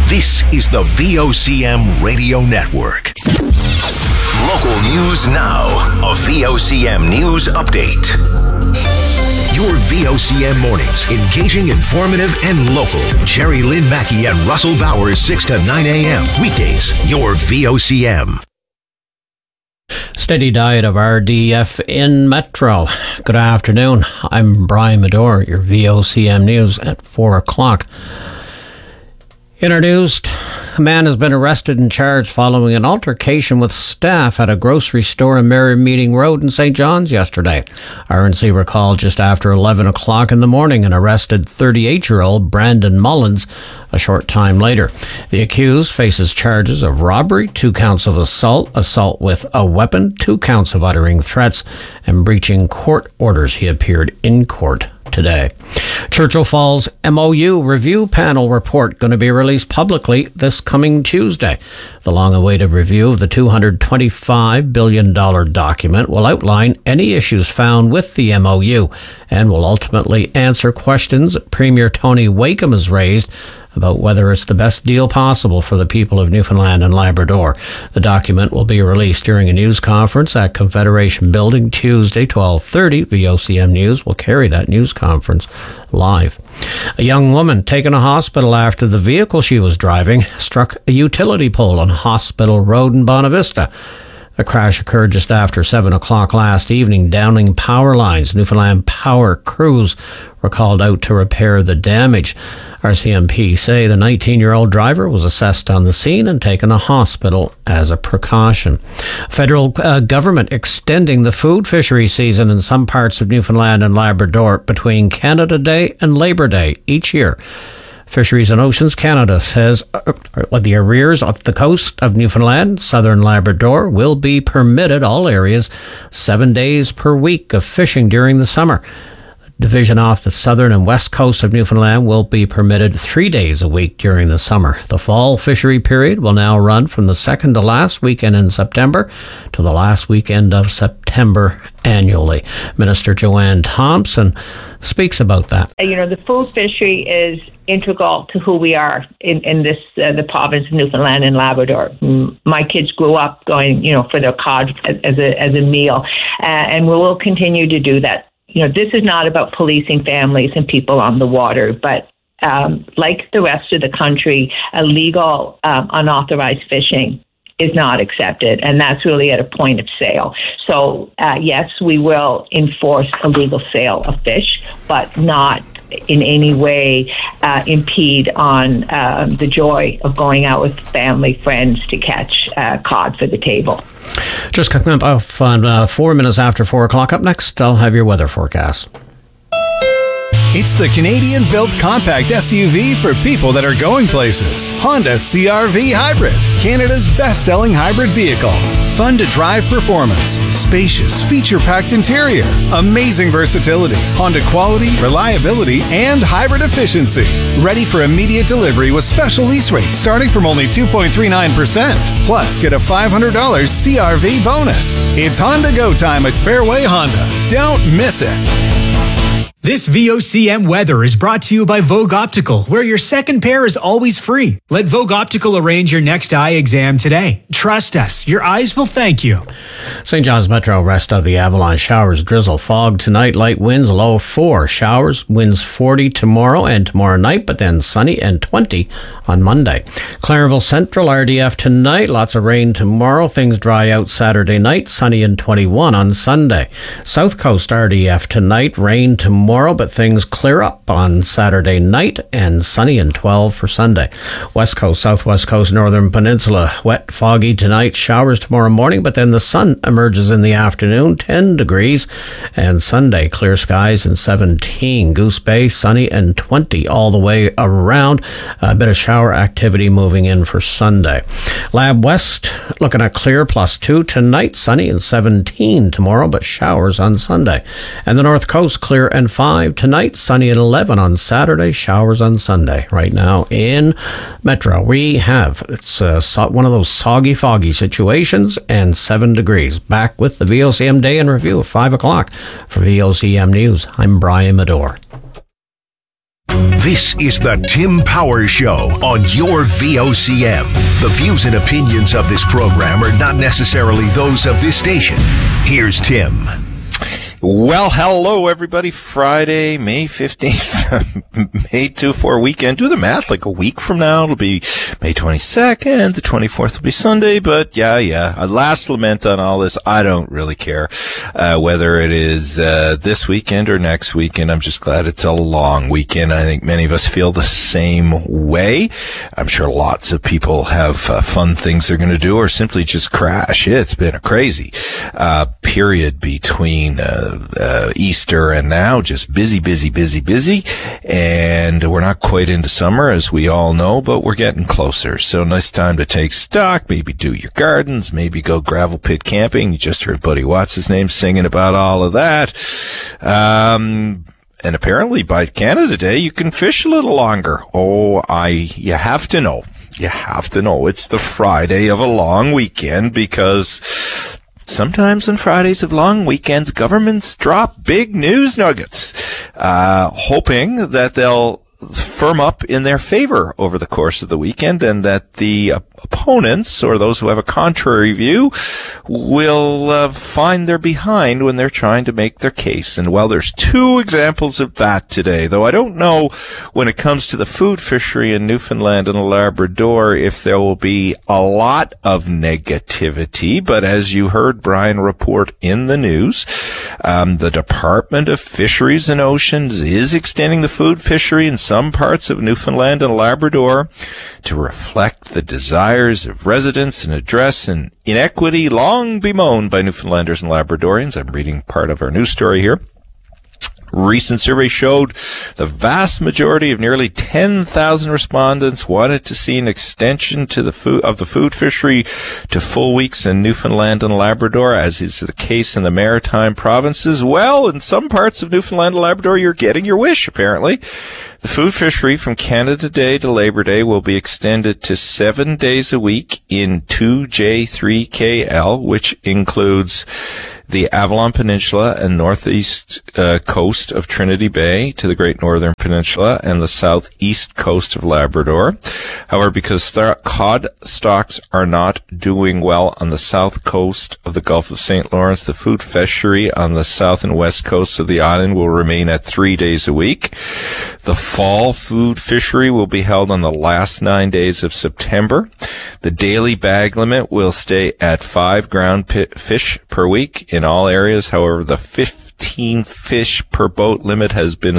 This is the VOCM Radio Network. Local news now. A VOCM news update. Your VOCM mornings, engaging, informative, and local. Jerry Lynn Mackey and Russell Bowers, 6 to 9 a.m. Weekdays, your VOCM. Steady diet of RDF in Metro. Good afternoon. I'm Brian Medore, your VOCM news at 4 o'clock. In our news, a man has been arrested and charged following an altercation with staff at a grocery store in Merrymeeting Road in St. John's yesterday. RNC recalled just after 11 o'clock in the morning and arrested 38-year-old Brandon Mullins a short time later. The accused faces charges of robbery, 2 counts of assault with a weapon, 2 counts of uttering threats, and breaching court orders. He appeared in court today. Churchill Falls MOU review panel report going to be released publicly this coming Tuesday. The long-awaited review of the $225 billion document will outline any issues found with the MOU and will ultimately answer questions that Premier Tony Wakeham has raised about whether it's the best deal possible for the people of Newfoundland and Labrador. The document will be released during a news conference at Confederation Building Tuesday, 12:30. VOCM News will carry that news conference live. A young woman taken to hospital after the vehicle she was driving struck a utility pole on Hospital Road in Bonavista. The crash occurred just after 7 o'clock last evening, downing power lines. Newfoundland Power crews were called out to repair the damage. RCMP say the 19-year-old driver was assessed on the scene and taken to hospital as a precaution. Federal government extending the food fishery season in some parts of Newfoundland and Labrador between Canada Day and Labor Day each year. Fisheries and Oceans Canada says the arrears off the coast of Newfoundland, southern Labrador, will be permitted all areas 7 days per week of fishing during the summer. Division off the southern and west coast of Newfoundland will be permitted 3 days a week during the summer. The fall fishery period will now run from the second to last weekend in September to the last weekend of September annually. Minister Joanne Thompson speaks about that. The food fishery is integral to who we are in this the province of Newfoundland and Labrador. My kids grew up going, for their cod as a meal, and we will continue to do that. This is not about policing families and people on the water, but like the rest of the country, illegal, unauthorized fishing is not accepted, and that's really at a point of sale. So, yes, we will enforce illegal sale of fish, but not in any way impede on the joy of going out with family, friends to catch cod for the table. Just coming up on 4 minutes after 4 o'clock. Up next, I'll have your weather forecast. It's the Canadian-built compact SUV for people that are going places. Honda CR-V Hybrid, Canada's best-selling hybrid vehicle. Fun to drive performance, spacious, feature-packed interior, amazing versatility, Honda quality, reliability, and hybrid efficiency. Ready for immediate delivery with special lease rates starting from only 2.39%. Plus, get a $500 CR-V bonus. It's Honda Go time at Fairway Honda. Don't miss it. This VOCM weather is brought to you by Vogue Optical, where your second pair is always free. Let Vogue Optical arrange your next eye exam today. Trust us, your eyes will thank you. St. John's Metro, rest of the avalanche. Showers, drizzle, fog tonight, light winds, low of 4. Showers, winds 40 tomorrow and tomorrow night, but then sunny and 20 on Monday. Clarenville Central, RDF tonight, lots of rain tomorrow. Things dry out Saturday night, sunny and 21 on Sunday. South Coast, RDF tonight, rain tomorrow, but things clear up on Saturday night and sunny and 12 for Sunday. West Coast, Southwest Coast, Northern Peninsula, wet, foggy tonight, showers tomorrow morning, but then the sun emerges in the afternoon, 10 degrees, and Sunday, clear skies and 17. Goose Bay, sunny and 20 all the way around. A bit of shower activity moving in for Sunday. Lab West, looking at clear, +2 tonight, sunny and 17 tomorrow, but showers on Sunday. And the North Coast, clear and 5 tonight, sunny and 11 on Saturday, showers on Sunday. Right now in Metro, we have, it's one of those soggy, foggy situations, and 7 degrees. Back with the VOCM Day in Review at 5 o'clock. For VOCM News, I'm Brian Medore. This is the Tim Power Show on your VOCM. The views and opinions of this program are not necessarily those of this station. Here's Tim. Well, hello, everybody. Friday, May 15th, May 2-4 weekend. Do the math, like a week from now, it'll be May 22nd. The 24th will be Sunday. But yeah. A last lament on all this. I don't really care whether it is this weekend or next weekend. I'm just glad it's a long weekend. I think many of us feel the same way. I'm sure lots of people have fun things they're going to do or simply just crash. It's been a crazy period between Easter and now, just busy. And we're not quite into summer, as we all know, but we're getting closer. So nice time to take stock, maybe do your gardens, maybe go gravel pit camping. You just heard Buddy Watts' name singing about all of that. And apparently by Canada Day, you can fish a little longer. You have to know. It's the Friday of a long weekend, because sometimes on Fridays of long weekends, governments drop big news nuggets, hoping that they'll firm up in their favor over the course of the weekend, and that the opponents, or those who have a contrary view, will find they're behind when they're trying to make their case. And well, there's two examples of that today, though I don't know when it comes to the food fishery in Newfoundland and Labrador if there will be a lot of negativity. But as you heard Brian report in the news, the Department of Fisheries and Oceans is extending the food fishery in some parts of Newfoundland and Labrador to reflect the desires of residents and address an inequity long bemoaned by Newfoundlanders and Labradorians. I'm reading part of our news story here. Recent survey showed the vast majority of nearly 10,000 respondents wanted to see an extension to the food fishery to full weeks in Newfoundland and Labrador, as is the case in the Maritime provinces. Well, in some parts of Newfoundland and Labrador, you're getting your wish, apparently. The food fishery from Canada Day to Labor Day will be extended to 7 days a week in 2J3KL, which includes the Avalon Peninsula and northeast coast of Trinity Bay to the Great Northern Peninsula and the southeast coast of Labrador. However, because cod stocks are not doing well on the south coast of the Gulf of St. Lawrence, the food fishery on the south and west coasts of the island will remain at 3 days a week. The fall food fishery will be held on the last 9 days of September. The daily bag limit will stay at 5 ground fish per week in all areas. However, the 15 fish per boat limit has been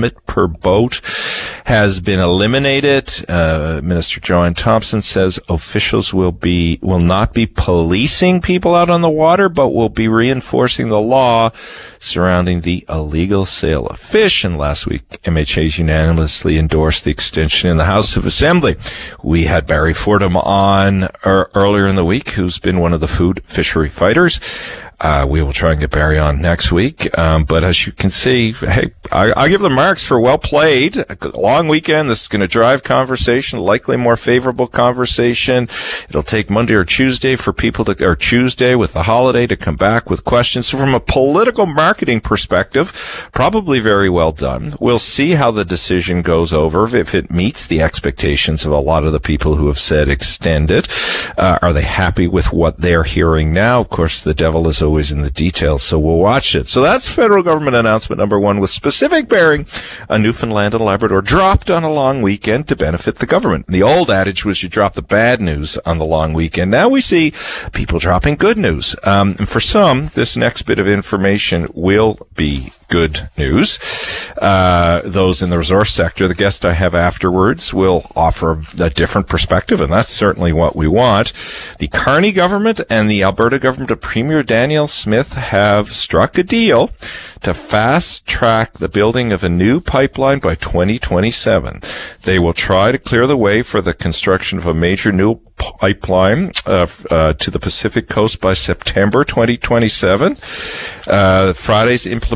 eliminated. Minister Joanne Thompson says officials will not be policing people out on the water, but will be reinforcing the law surrounding the illegal sale of fish. And last week, MHA's unanimously endorsed the extension in the House of Assembly. We had Barry Fordham on earlier in the week, who's been one of the food fishery fighters. We will try and get Barry on next week. But as you can see, hey, I give the marks for well played. A long weekend. This is going to drive conversation, likely more favorable conversation. It'll take Monday or Tuesday for people or Tuesday with the holiday to come back with questions. So from a political marketing perspective, probably very well done. We'll see how the decision goes over, if it meets the expectations of a lot of the people who have said extend it. Are they happy with what they're hearing now? Of course, the devil is always in the details, so we'll watch it. So that's federal government announcement number one, with specific bearing on Newfoundland and Labrador, dropped on a long weekend to benefit the government. The old adage was you drop the bad news on the long weekend. Now we see people dropping good news. And for some, this next bit of information will be good news. Those in the resource sector, the guest I have afterwards will offer a different perspective, and that's certainly what we want. The Carney government and the Alberta government of Premier Danielle Smith have struck a deal to fast-track the building of a new pipeline by 2027. They will try to clear the way for the construction of a major new pipeline to the Pacific Coast by September 2027. Friday's implementation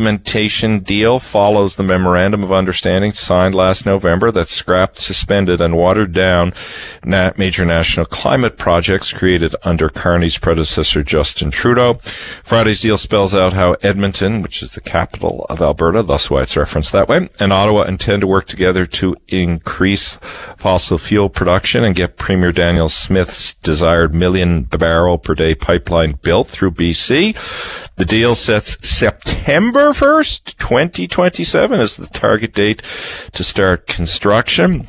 combination deal follows the memorandum of understanding signed last November that scrapped, suspended, and watered down major national climate projects created under Carney's predecessor, Justin Trudeau. Friday's deal spells out how Edmonton, which is the capital of Alberta, thus why it's referenced that way, and Ottawa intend to work together to increase fossil fuel production and get Premier Daniel Smith's desired 1 million barrel per day pipeline built through BC. The deal sets September 1st, 2027 as the target date to start construction.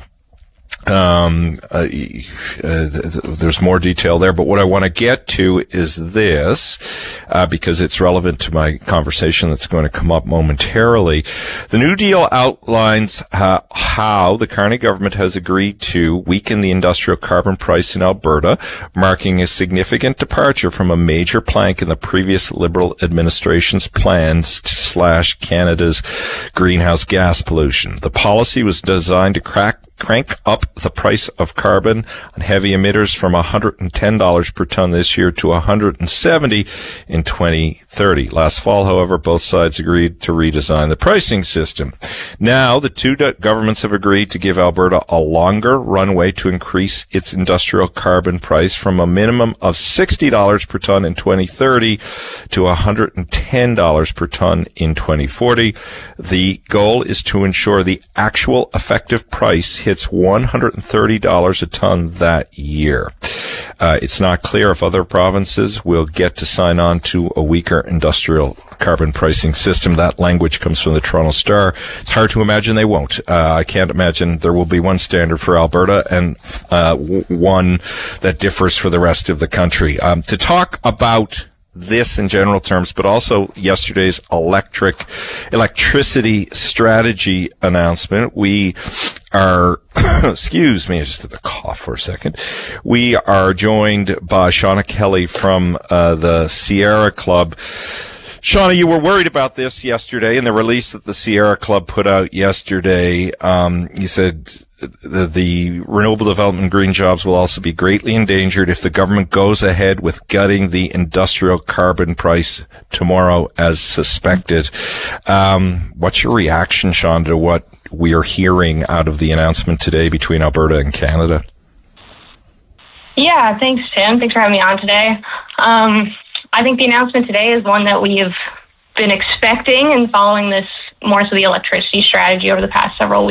There's more detail there, but what I want to get to is this, because it's relevant to my conversation that's going to come up momentarily. The new deal outlines how the Carney government has agreed to weaken the industrial carbon price in Alberta, marking a significant departure from a major plank in the previous Liberal administration's plans to slash Canada's greenhouse gas pollution. The policy was designed to crank up the price of carbon on heavy emitters from $110 per ton this year to $170 in 2030. Last fall, however, both sides agreed to redesign the pricing system. Now, the two governments have agreed to give Alberta a longer runway to increase its industrial carbon price from a minimum of $60 per ton in 2030 to $110 per ton in 2040. The goal is to ensure the actual effective price hits $130 a ton that year. It's not clear if other provinces will get to sign on to a weaker industrial carbon pricing system. That language comes from the Toronto Star. It's hard to imagine they won't. I can't imagine there will be one standard for Alberta and one that differs for the rest of the country. To talk about this in general terms, but also yesterday's electricity strategy announcement. We are, excuse me, I just had to cough for a second. We are joined by Shauna Kelly from the Sierra Club. Shauna, you were worried about this yesterday in the release that the Sierra Club put out yesterday. You said the renewable development green jobs will also be greatly endangered if the government goes ahead with gutting the industrial carbon price tomorrow as suspected. What's your reaction, Shauna, to what we are hearing out of the announcement today between Alberta and Canada? Yeah, thanks, Tim. Thanks for having me on today. I think the announcement today is one that we have been expecting and following this more so the electricity strategy over the past several weeks.